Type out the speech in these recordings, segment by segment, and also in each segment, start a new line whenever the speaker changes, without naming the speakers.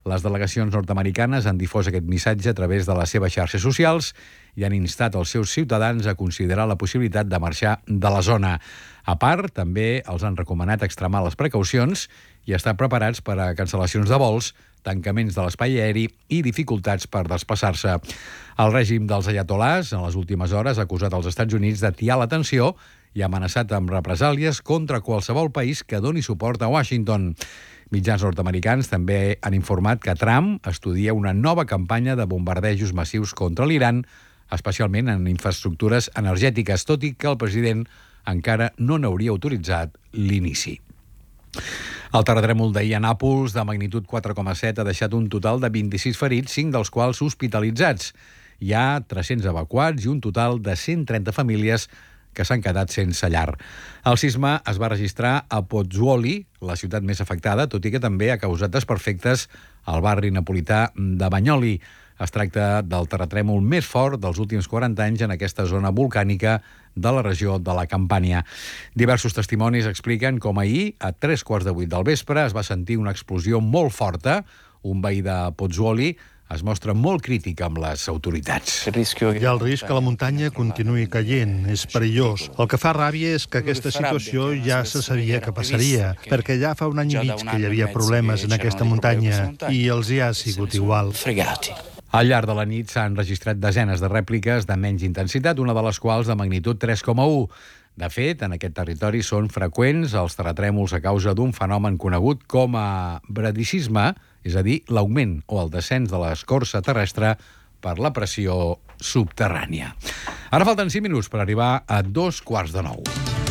Les delegacions nord-americanes han difós aquest missatge a través de les seves xarxes socials i han instat els seus ciutadans a considerar la possibilitat de marxar de la zona. A part, també els han recomanat extremar les precaucions i estar preparats per a cancel·lacions de vols, tancaments de l'espai aeri i dificultats per desplaçar-se. El règim dels ayatolàs, en les últimes hores, ha acusat els Estats Units d'atiar la tensió i ha amenaçat amb represàlies contra qualsevol país que doni suport a Washington. Mitjans nord-americans també han informat que Trump estudia una nova campanya de bombardejos massius contra l'Iran, especialment en infraestructures energètiques, tot i que el president encara no n'hauria autoritzat l'inici. El terratrèmol d'ahir a Nàpols, de magnitud 4,7, ha deixat un total de 26 ferits, 5 dels quals hospitalitzats. Hi ha 300 evacuats i un total de 130 famílies que s'han quedat sense llar. El sisme es va registrar a Pozzuoli, la ciutat més afectada, tot i que també ha causat desperfectes al barri napolità de Bagnoli. Es tracta del terratrèmol més fort dels últims 40 anys en aquesta zona volcànica de la regió de la Campània. Diversos testimonis expliquen com ahir, a 7:45 del vespre, es va sentir una explosió molt forta. Un veí de Pozzuoli es mostra molt crític amb les autoritats.
Hi ha el risc que la muntanya continuï caient, és perillós. El que fa ràbia és que aquesta situació ja se sabia que passaria, perquè ja fa un any i mig que hi havia problemes en aquesta muntanya i els hi ha sigut igual.
Al llarg de la nit s'han registrat desenes de rèpliques de menys intensitat, una de les quals de magnitud 3,1. De fet, en aquest territori són freqüents els terratrèmols a causa d'un fenomen conegut com a bradicisme, és a dir, l'augment o el descens de l'escorça terrestre per la pressió subterrània. Ara falten 5 minuts per arribar a 8:45.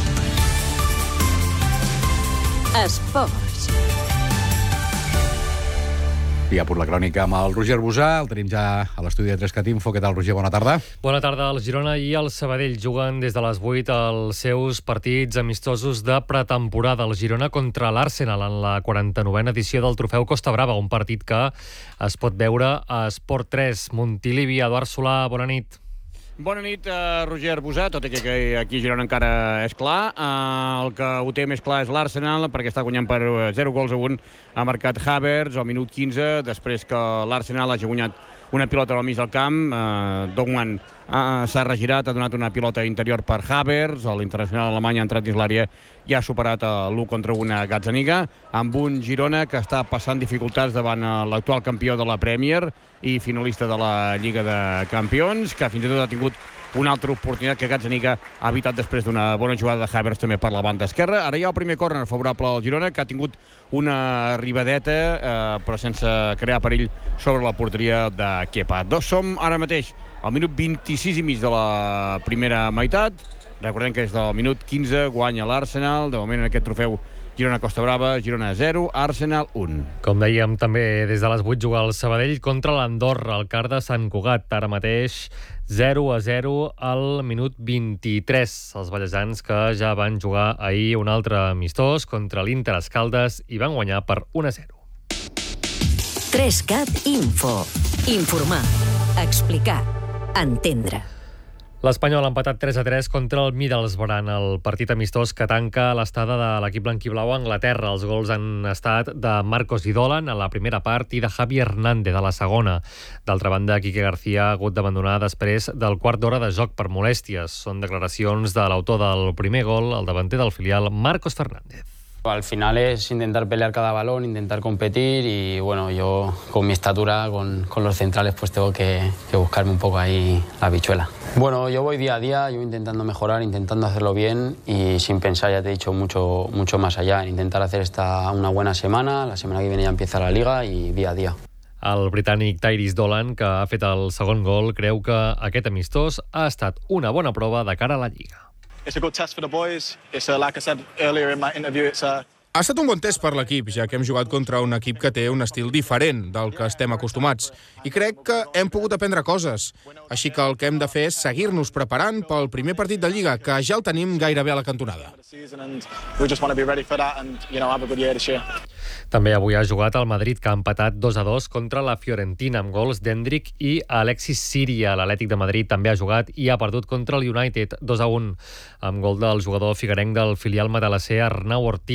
Esports.
Ja per la crònica amb el Roger Arbusà, el tenim ja a l'estudi de 3cat Info. Què tal, Roger? Bona tarda.
Bona tarda. El Girona i el Sabadell juguen des de les 8 els seus partits amistosos de pretemporada. El Girona contra l'Arsenal en la 49a edició del Trofeu Costa Brava, un partit que es pot veure a Esport 3. Montilivi, Eduard Solà, bona nit.
Bona nit, Roger Arbusà, tot i que aquí a Girona encara és clar. El que ho té més clar és l'Arsenal, perquè està guanyant per 0-1. Ha marcat Havertz al minut 15, després que l'Arsenal hagi guanyat una pilota al mig del camp. Dogman s'ha regirat, ha donat una pilota interior per Havertz. L'internacional alemany ha entrat dins l'àrea i ha superat l'1-1 a Gazzaniga, amb un Girona que està passant dificultats davant l'actual campió de la Premier i finalista de la Lliga de Campions, que fins i tot ha tingut una altra oportunitat que Gazzaniga ha evitat després d'una bona jugada de Havertz també per la banda esquerra. Ara hi ha el primer córner favorable al Girona, que ha tingut una arribadeta, però sense crear perill sobre la porteria de Kepa. Som ara mateix al minut 26 i mig de la primera meitat. Recordem que és del minut 15, guanya l'Arsenal. De moment en aquest trofeu Girona-Costa Brava, Girona 0, Arsenal 1.
Com dèiem, també des de les 8 juga el Sabadell contra l'Andorra, al CAR de Sant Cugat. Ara mateix 0-0 al minut 23. Els ballesans que ja van jugar ahir un altre amistós contra l'Inter Escaldes i van guanyar per 1-0.
3cat Info. Informar, explicar, entendre.
L'Espanyol ha empatat 3-3 contra el Middlesbrough en el partit amistós que tanca l'estada de l'equip blanquiblau a Anglaterra. Els gols han estat de Marcos Idolan a la primera part i de Javi Hernández a la segona. D'altra banda, Quique García ha hagut d'abandonar després del quart d'hora de joc per molèsties. Són declaracions de l'autor del primer gol, el davanter del filial, Marcos Fernández.
Al final es intentar pelear cada balón, intentar competir y bueno, yo con mi estatura, con los centrales, pues tengo que buscarme un poco ahí la habichuela. Bueno, yo voy día a día, yo intentando mejorar, intentando hacerlo bien y sin pensar, ya te he dicho, mucho más allá, en intentar hacer una buena semana, la semana que viene ya empieza la Liga y día a día.
El britànic Tyrese Dolan, que ha fet el segon gol, creu que aquest amistós ha estat una bona prova de cara a la Lliga.
It's a good test for the boys. It's like I said earlier in my interview,
Ha estat un bon test per l'equip, ja que hem jugat contra un equip que té un estil diferent del que estem acostumats. I crec que hem pogut aprendre coses. Així que el que hem de fer és seguir-nos preparant pel primer partit de Lliga, que ja el tenim gairebé a la cantonada.
També avui ha jugat el Madrid, que ha empatat 2-2 contra la Fiorentina, amb gols d'Endrick i Alexis Siria. L'Atlètic de Madrid també ha jugat i ha perdut contra el United 2-1, amb gol del jugador figuerenc del filial matalasser Arnau Ortiz. A la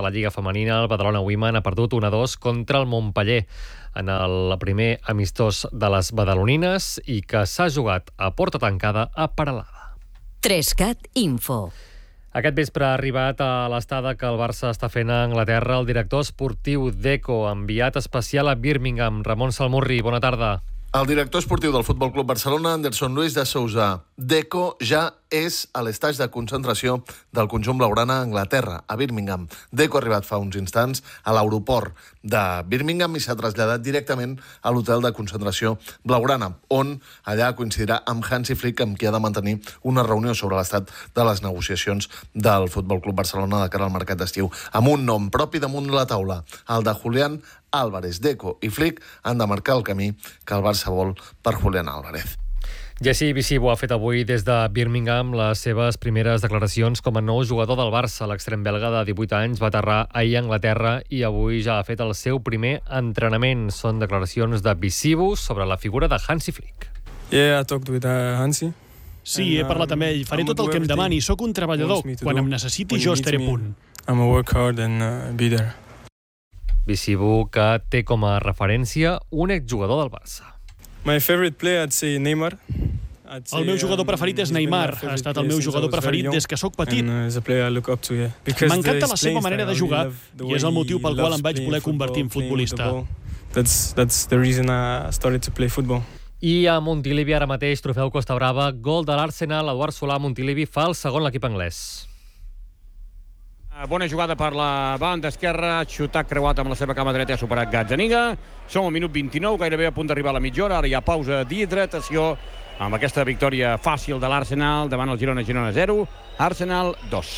la Lliga Femenina, el Badalona Women ha perdut 1-2 contra el Montpeller en el primer amistós de les badalonines i que s'ha jugat a porta tancada a Peralada.
3CAT Info.
Aquest vespre ha arribat a l'estada que el Barça està fent a Anglaterra el director esportiu d'Eco, enviat especial a Birmingham. Ramon Salmurri, bona tarda.
El director esportiu del Futbol Club Barcelona, Anderson Luis de Sousa. Deco ja és a l'estatge de concentració del conjunt blaugrana a Anglaterra, a Birmingham. Deco ha arribat fa uns instants a l'aeroport de Birmingham i s'ha traslladat directament a l'hotel de concentració blaugrana, on allà coincidirà amb Hansi Flick, amb qui ha de mantenir una reunió sobre l'estat de les negociacions del Futbol Club Barcelona de cara al mercat d'estiu. Amb un nom propi damunt la taula, el de Julián Álvarez. Deco i Flick han de marcar el camí que el Barça vol per Julián Álvarez.
Jesse Visibo ha fet avui des de Birmingham les seves primeres declaracions com a nou jugador del Barça. L'extrem belga de 18 anys va aterrar ahir a Anglaterra i avui ja ha fet el seu primer entrenament. Són declaracions de Visibo sobre la figura de Hansi Flick.
Yeah, I talked with Hansi.
Sí, he parlat amb ell. Faré tot el que em demani. Soc un treballador. Quan em necessiti, jo estaré a punt.
I'm a work hard and be there.
Visibo, que té com a referència un exjugador del Barça.
My favorite player, I'd say Neymar.
El meu jugador preferit és Neymar. Ha estat el meu jugador preferit des que sóc petit. M'encanta la seva manera de jugar i és el motiu pel qual em vaig voler convertir en futbolista.
That's the reason I started to play football.
I a Montilivi ara mateix, trofeu Costa Brava, gol de l'Arsenal. Eduard Solà, Montilivi, fa el segon l'equip anglès.
Bona jugada per la banda esquerra, xutat creuat amb la seva cama dreta, ha superat Gazzaniga. Som al minut 29, gairebé a punt d'arribar a la mitja hora. Ara hi ha pausa d'hidratació amb aquesta victòria fàcil de l'Arsenal davant el Girona 0, Arsenal 2.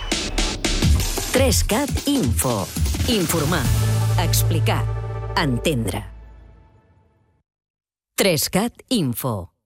3CAT Info. Informar, explicar, entendre. 3CAT Info.